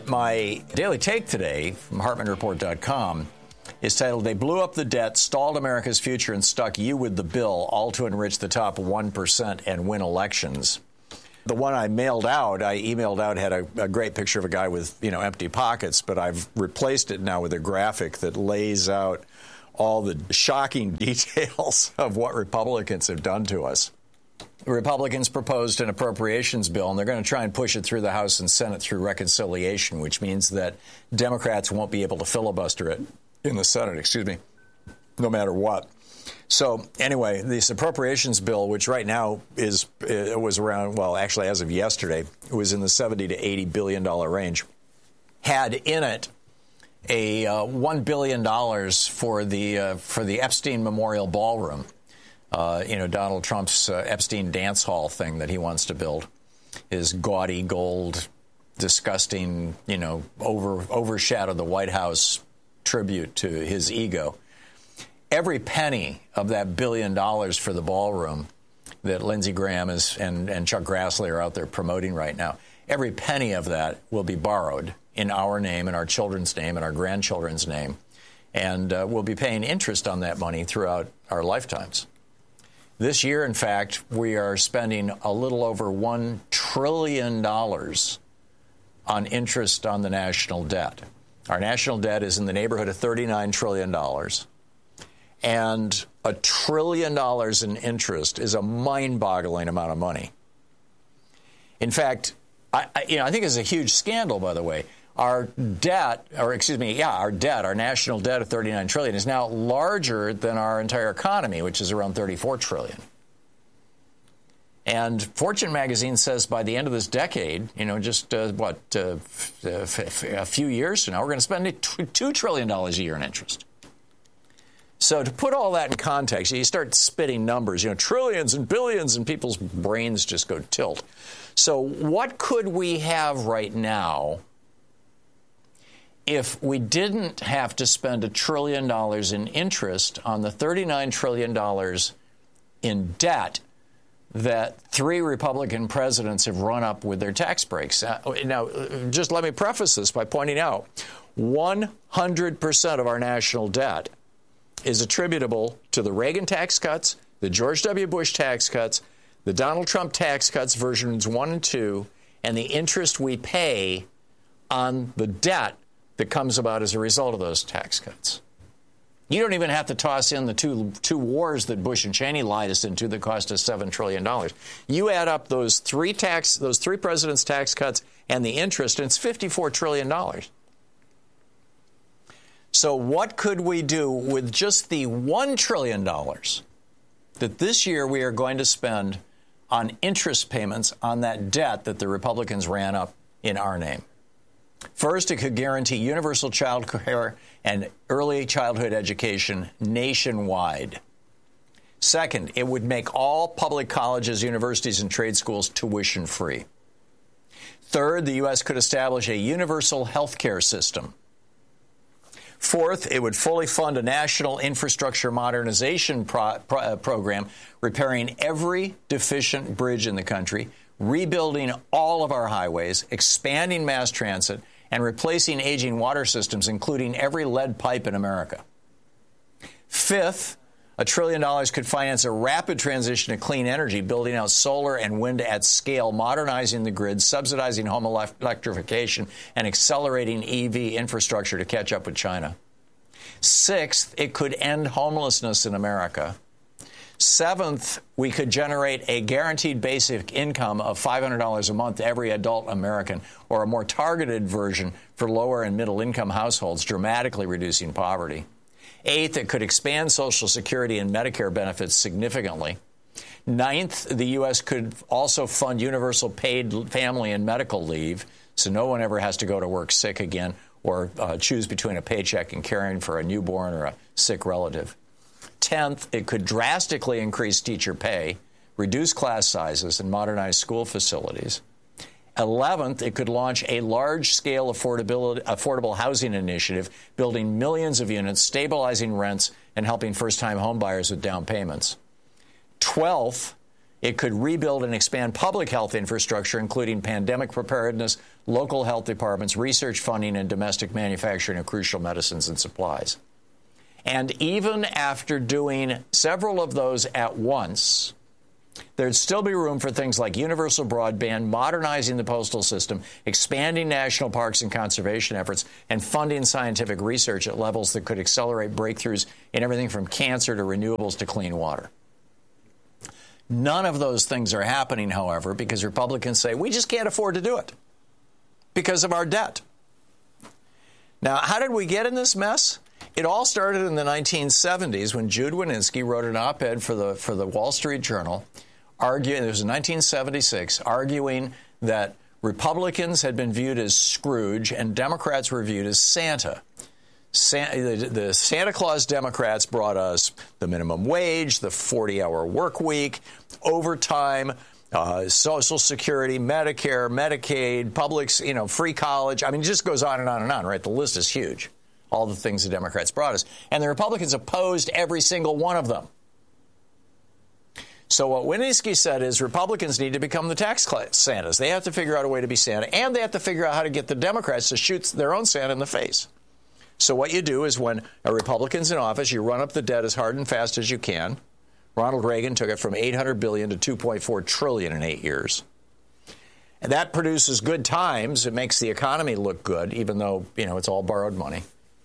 My daily take today from HartmanReport.com is titled, "They blew up the debt, stalled America's future, and stuck you with the bill, all to enrich the top 1% and win elections." The one I emailed out, had a great picture of a guy with, empty pockets, but I've replaced it now with a graphic that lays out all the shocking details of what Republicans have done to us. Republicans proposed an appropriations bill, and they're going to try and push it through the House and Senate through reconciliation, which means that Democrats won't be able to filibuster it in the Senate, no matter what. So anyway, this appropriations bill, which right now was around, actually as of yesterday, it was in the $70 to $80 billion range, had in it a $1 billion for the Epstein Memorial Ballroom. Donald Trump's Epstein dance hall thing that he wants to build, his gaudy gold, disgusting, overshadow the White House tribute to his ego. Every penny of that $1 billion for the ballroom that Lindsey Graham and Chuck Grassley are out there promoting right now, every penny of that will be borrowed in our name, in our children's name, in our grandchildren's name, and we'll be paying interest on that money throughout our lifetimes. This year, in fact, we are spending a little over $1 trillion on interest on the national debt. Our national debt is in the neighborhood of $39 trillion. And $1 trillion in interest is a mind-boggling amount of money. In fact, I think it's a huge scandal, by the way. Our debt, our national debt of $39 trillion is now larger than our entire economy, which is around $34 trillion. And Fortune magazine says by the end of this decade, a few years from now, we're going to spend $2 trillion a year in interest. So to put all that in context, you start spitting numbers, trillions and billions, and people's brains just go tilt. So what could we have right now if we didn't have to spend $1 trillion in interest on the $39 trillion in debt that 3 Republican presidents have run up with their tax breaks? Now, just let me preface this by pointing out 100% of our national debt is attributable to the Reagan tax cuts, the George W. Bush tax cuts, the Donald Trump tax cuts versions 1 and 2, and the interest we pay on the debt that comes about as a result of those tax cuts. You don't even have to toss in the two wars that Bush and Cheney lied us into that cost us $7 trillion. You add up those three presidents' tax cuts and the interest, and it's $54 trillion. So what could we do with just the $1 trillion that this year we are going to spend on interest payments on that debt that the Republicans ran up in our name? First, it could guarantee universal child care and early childhood education nationwide. Second, it would make all public colleges, universities, and trade schools tuition-free. Third, the U.S. could establish a universal health care system. Fourth, it would fully fund a national infrastructure modernization program, repairing every deficient bridge in the country, rebuilding all of our highways, expanding mass transit, and replacing aging water systems, including every lead pipe in America. Fifth, $1 trillion could finance a rapid transition to clean energy, building out solar and wind at scale, modernizing the grid, subsidizing home electrification, and accelerating EV infrastructure to catch up with China. Sixth, it could end homelessness in America. Seventh, we could generate a guaranteed basic income of $500 a month to every adult American, or a more targeted version for lower and middle income households, dramatically reducing poverty. Eighth, it could expand Social Security and Medicare benefits significantly. Ninth, the U.S. could also fund universal paid family and medical leave, so no one ever has to go to work sick again or choose between a paycheck and caring for a newborn or a sick relative. 10th, it could drastically increase teacher pay, reduce class sizes, and modernize school facilities. 11th, it could launch a large-scale affordable housing initiative, building millions of units, stabilizing rents, and helping first-time homebuyers with down payments. 12th, It could rebuild and expand public health infrastructure, including pandemic preparedness, local health departments, research funding, and domestic manufacturing of crucial medicines and supplies. And even after doing several of those at once, there'd still be room for things like universal broadband, modernizing the postal system, expanding national parks and conservation efforts, and funding scientific research at levels that could accelerate breakthroughs in everything from cancer to renewables to clean water. None of those things are happening, however, because Republicans say we just can't afford to do it because of our debt. Now, how did we get in this mess? It all started in the 1970s when Jude Wanniski wrote an op-ed for the Wall Street Journal, arguing, it was in 1976, arguing that Republicans had been viewed as Scrooge and Democrats were viewed as Santa. The Santa Claus Democrats brought us the minimum wage, the 40-hour work week, overtime, Social Security, Medicare, Medicaid, public, free college. I mean, it just goes on and on and on, right? The list is huge, all the things the Democrats brought us. And the Republicans opposed every single one of them. So what Wanniski said is Republicans need to become the tax Santas. They have to figure out a way to be Santa, and they have to figure out how to get the Democrats to shoot their own Santa in the face. So what you do is when a Republican's in office, you run up the debt as hard and fast as you can. Ronald Reagan took it from $800 billion to $2.4 trillion in 8 years. And that produces good times. It makes the economy look good, even though, it's all borrowed money.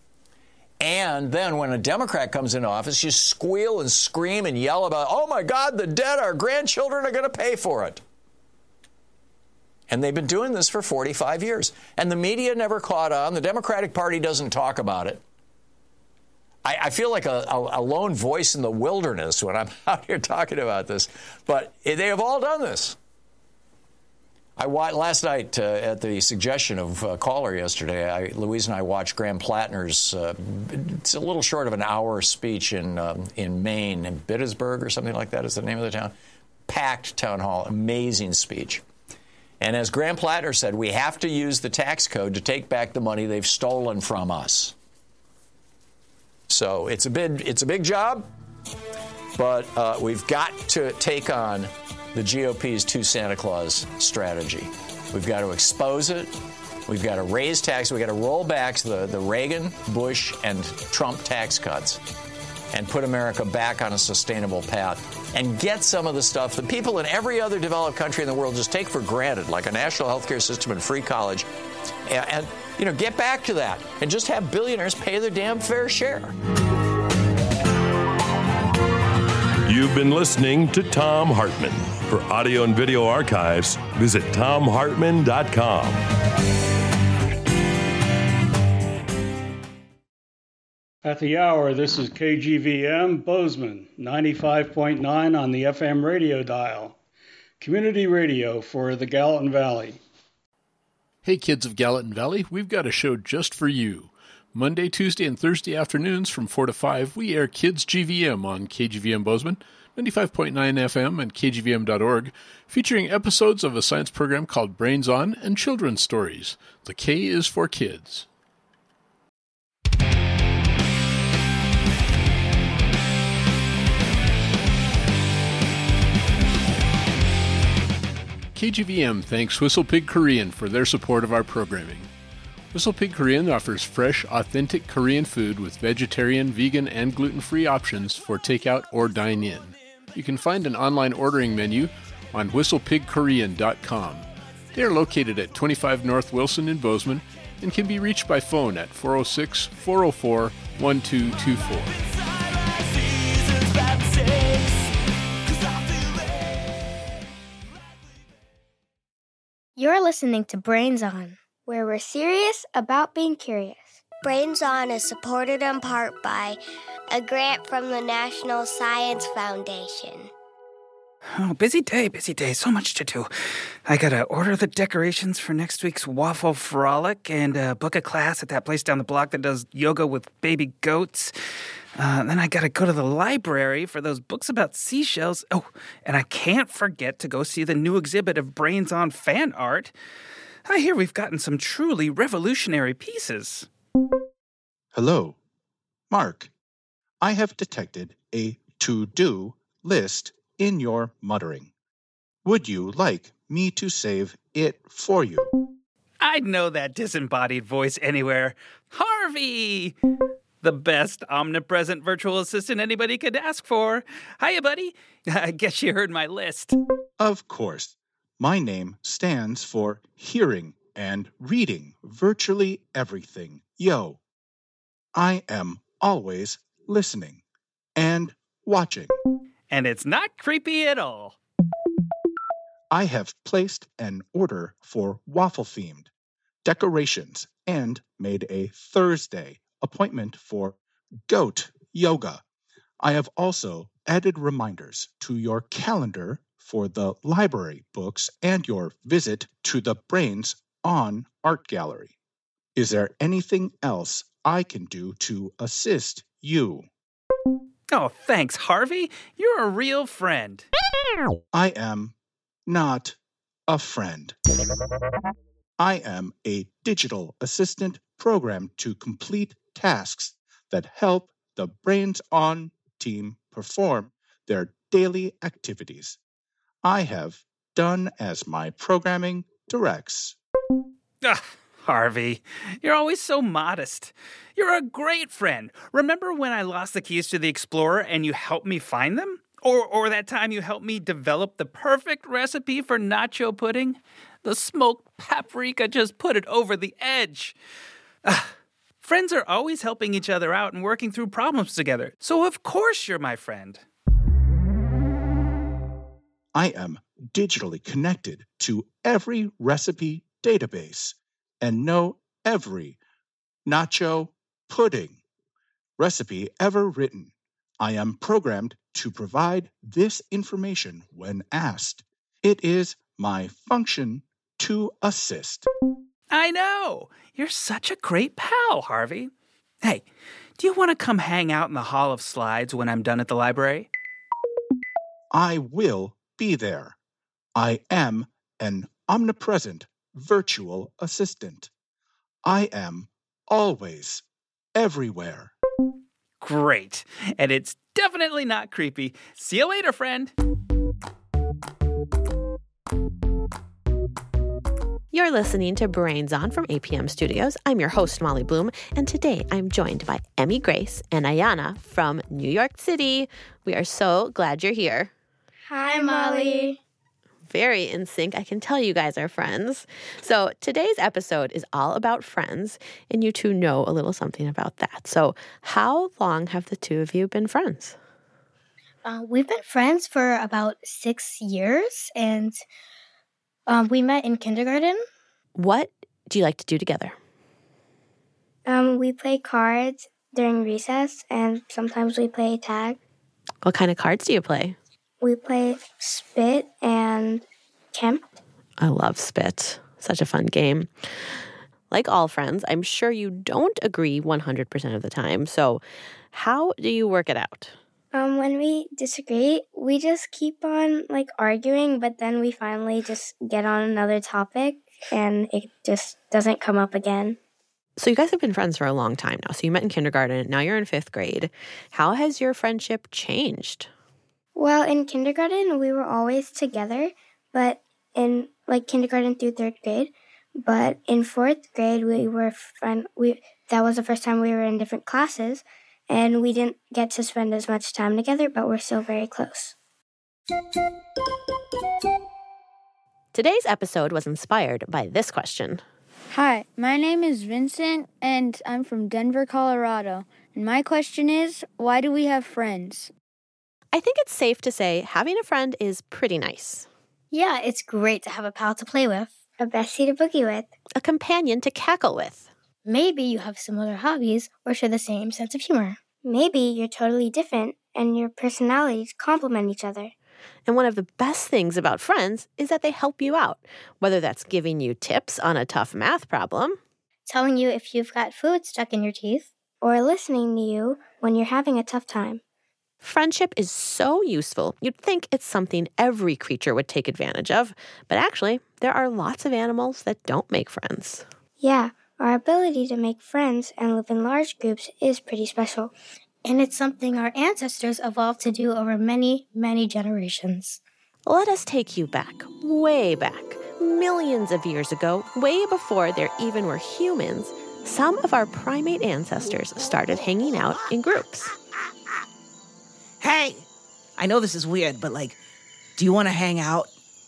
And then when a Democrat comes into office, you squeal and scream and yell about, oh, my God, the debt, our grandchildren are going to pay for it. And they've been doing this for 45 years. And the media never caught on. The Democratic Party doesn't talk about it. I feel like a lone voice in the wilderness when I'm out here talking about this. But they have all done this. Last night, at the suggestion of a caller yesterday, Louise and I watched Graham Plattner's, it's a little short of an hour speech in Maine, in Bittsburg or something like that is the name of the town. Packed town hall, amazing speech. And as Graham Plattner said, we have to use the tax code to take back the money they've stolen from us. So it's a big job, but we've got to take on the GOP's two Santa Claus strategy. We've got to expose it. We've got to raise taxes. We've got to roll back the Reagan, Bush, and Trump tax cuts and put America back on a sustainable path and get some of the stuff that people in every other developed country in the world just take for granted, like a national health care system and free college, and get back to that and just have billionaires pay their damn fair share. You've been listening to Thom Hartmann. For audio and video archives, visit thomhartmann.com. At the hour, this is KGVM Bozeman, 95.9 on the FM radio dial. Community radio for the Gallatin Valley. Hey kids of Gallatin Valley, we've got a show just for you. Monday, Tuesday, and Thursday afternoons from 4 to 5, we air Kids GVM on KGVM Bozeman, 95.9 FM and kgvm.org, featuring episodes of a science program called Brains On and children's stories. The K is for kids. KGVM thanks WhistlePig Korean for their support of our programming. WhistlePig Korean offers fresh, authentic Korean food with vegetarian, vegan, and gluten-free options for takeout or dine-in. You can find an online ordering menu on whistlepigkorean.com. They are located at 25 North Wilson in Bozeman and can be reached by phone at 406-404-1224. You're listening to Brains On, where we're serious about being curious. Brains On is supported in part by a grant from the National Science Foundation. Oh, busy day. So much to do. I gotta order the decorations for next week's Waffle Frolic and book a class at that place down the block that does yoga with baby goats. Then I gotta go to the library for those books about seashells. Oh, and I can't forget to go see the new exhibit of Brains On fan art. I hear we've gotten some truly revolutionary pieces. Hello, Mark. I have detected a to-do list in your muttering. Would you like me to save it for you? I'd know that disembodied voice anywhere. Harvey! The best omnipresent virtual assistant anybody could ask for. Hiya, buddy. I guess you heard my list. Of course. My name stands for hearing and reading virtually everything. Yo. I am always listening and watching. And it's not creepy at all. I have placed an order for waffle-themed decorations and made a Thursday appointment for goat yoga. I have also added reminders to your calendar for the library books and your visit to the Brains On Art Gallery. Is there anything else I can do to assist you? Oh, thanks, Harvey. You're a real friend. I am not a friend. I am a digital assistant programmed to complete tasks that help the Brains On team perform their daily activities. I have done as my programming directs. Harvey, you're always so modest. You're a great friend. Remember when I lost the keys to the Explorer and you helped me find them? Or that time you helped me develop the perfect recipe for nacho pudding? The smoked paprika just put it over the edge. Friends are always helping each other out and working through problems together. So of course you're my friend. I am digitally connected to every recipe database and know every nacho pudding recipe ever written. I am programmed to provide this information when asked. It is my function to assist. I know. You're such a great pal, Harvey. Hey, do you want to come hang out in the Hall of Slides when I'm done at the library? I will be there. I am an omnipresent virtual assistant. I am always everywhere. Great. And it's definitely not creepy. See you later, friend. You're listening to Brains On from APM Studios. I'm your host, Molly Bloom, and today I'm joined by Emmy Grace and Ayana from New York City. We are so glad you're here. Hi, Molly. Very in sync. I can tell you guys are friends. So today's episode is all about friends, and you two know a little something about that. So how long have the two of you been friends? We've been friends for about 6 years, and we met in kindergarten. What do you like to do together? We play cards during recess, and sometimes we play tag. What kind of cards do you play? We play Spit and Kemp. I love Spit. Such a fun game. Like all friends, I'm sure you don't agree 100% of the time. So how do you work it out? When we disagree, we just keep on arguing, but then we finally just get on another topic and it just doesn't come up again. So you guys have been friends for a long time now. So you met in kindergarten. Now you're in 5th grade. How has your friendship changed? Well, in kindergarten, we were always together, but in kindergarten through 3rd grade. But in 4th grade, we were that was the first time we were in different classes, and we didn't get to spend as much time together, but we're still very close. Today's episode was inspired by this question. Hi, my name is Vincent, and I'm from Denver, Colorado. And my question is, why do we have friends? I think it's safe to say having a friend is pretty nice. Yeah, it's great to have a pal to play with. A bestie to boogie with. A companion to cackle with. Maybe you have similar hobbies or share the same sense of humor. Maybe you're totally different and your personalities complement each other. And one of the best things about friends is that they help you out, whether that's giving you tips on a tough math problem, telling you if you've got food stuck in your teeth, or listening to you when you're having a tough time. Friendship is so useful, you'd think it's something every creature would take advantage of, but actually, there are lots of animals that don't make friends. Yeah, our ability to make friends and live in large groups is pretty special. And it's something our ancestors evolved to do over many, many generations. Let us take you back, way back, millions of years ago, way before there even were humans. Some of our primate ancestors started hanging out in groups. Hey, I know this is weird, but do you want to hang out?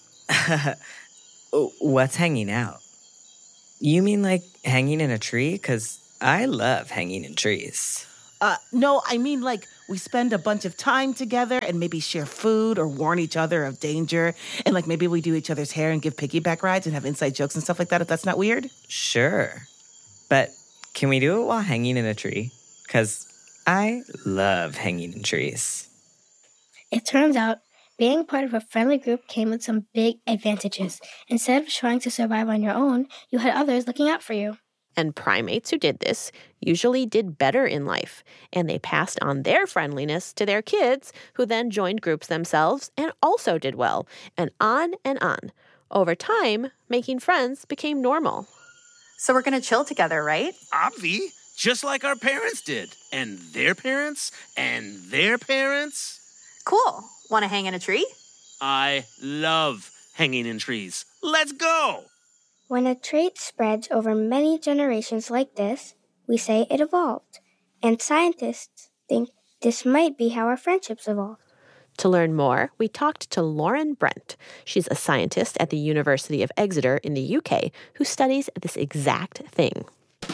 What's hanging out? You mean hanging in a tree? 'Cause I love hanging in trees. No, I mean we spend a bunch of time together and maybe share food or warn each other of danger. And maybe we do each other's hair and give piggyback rides and have inside jokes and stuff like that, if that's not weird. Sure. But can we do it while hanging in a tree? 'Cause I love hanging in trees. It turns out being part of a friendly group came with some big advantages. Instead of trying to survive on your own, you had others looking out for you. And primates who did this usually did better in life, and they passed on their friendliness to their kids, who then joined groups themselves and also did well, and on and on. Over time, making friends became normal. So we're going to chill together, right? Obvi, just like our parents did, and their parents, and their parents. Cool. Want to hang in a tree? I love hanging in trees. Let's go! When a trait spreads over many generations like this, we say it evolved. And scientists think this might be how our friendships evolved. To learn more, we talked to Lauren Brent. She's a scientist at the University of Exeter in the UK who studies this exact thing.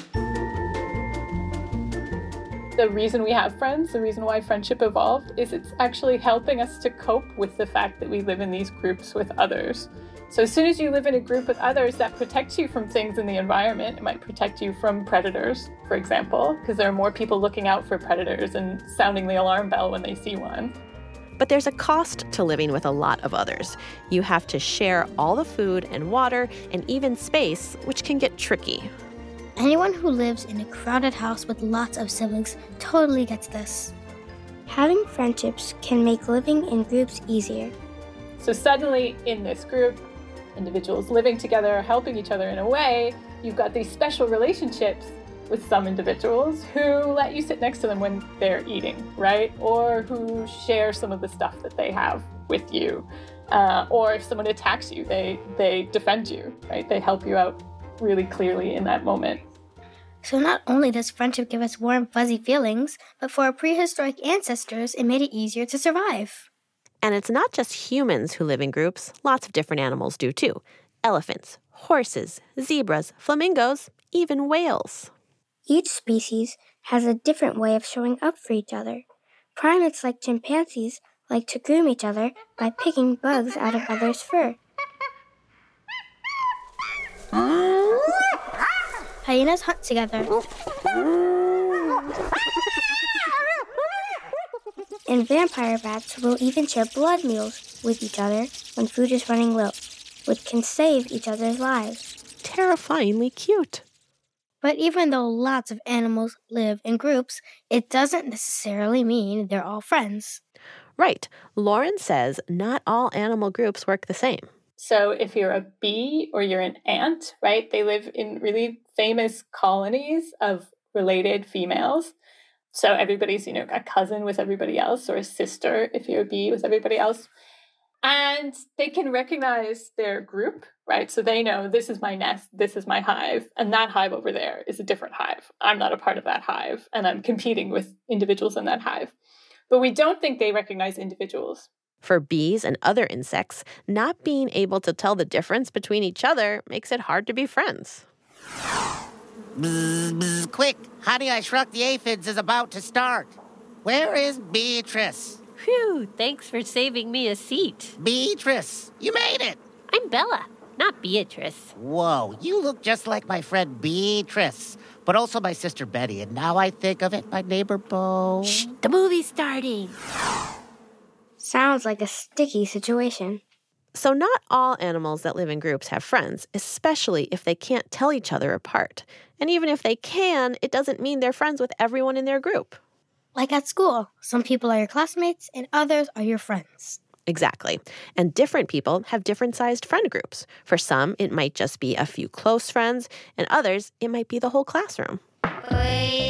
The reason we have friends, the reason why friendship evolved, is it's actually helping us to cope with the fact that we live in these groups with others. So as soon as you live in a group with others, that protects you from things in the environment. It might protect you from predators, for example, because there are more people looking out for predators and sounding the alarm bell when they see one. But there's a cost to living with a lot of others. You have to share all the food and water and even space, which can get tricky. Anyone who lives in a crowded house with lots of siblings totally gets this. Having friendships can make living in groups easier. So suddenly, in this group, individuals living together, helping each other in a way, you've got these special relationships with some individuals who let you sit next to them when they're eating, right? Or who share some of the stuff that they have with you. Or if someone attacks you, they defend you, right? They help you out really clearly in that moment. So not only does friendship give us warm, fuzzy feelings, but for our prehistoric ancestors, it made it easier to survive. And it's not just humans who live in groups. Lots of different animals do too. Elephants, horses, zebras, flamingos, even whales. Each species has a different way of showing up for each other. Primates like chimpanzees like to groom each other by picking bugs out of others' fur. Hyenas hunt together. And vampire bats will even share blood meals with each other when food is running low, which can save each other's lives. Terrifyingly cute. But even though lots of animals live in groups, it doesn't necessarily mean they're all friends. Right. Lauren says not all animal groups work the same. So if you're a bee or you're an ant, right, they live in really famous colonies of related females. So everybody's, a cousin with everybody else, or a sister, if you're a bee, with everybody else. And they can recognize their group, right? So they know this is my nest, this is my hive, and that hive over there is a different hive. I'm not a part of that hive, and I'm competing with individuals in that hive. But we don't think they recognize individuals. For bees and other insects, not being able to tell the difference between each other makes it hard to be friends. Bzz, bzz, quick! Honey, I Shrunk the Aphids is about to start. Where is Beatrice? Phew, thanks for saving me a seat. Beatrice, you made it! I'm Bella, not Beatrice. Whoa, you look just like my friend Beatrice, but also my sister Betty, and now I think of it, my neighbor Bo. Shh, the movie's starting. Sounds like a sticky situation. So not all animals that live in groups have friends, especially if they can't tell each other apart. And even if they can, it doesn't mean they're friends with everyone in their group. Like at school, some people are your classmates and others are your friends. Exactly. And different people have different sized friend groups. For some, it might just be a few close friends, and others, it might be the whole classroom.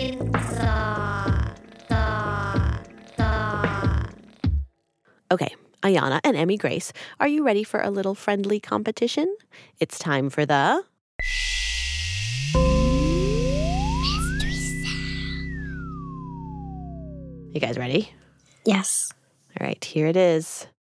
Okay, Ayana and Emmy Grace, are you ready for a little friendly competition? It's time for the... You guys ready? Yes. All right, here it is.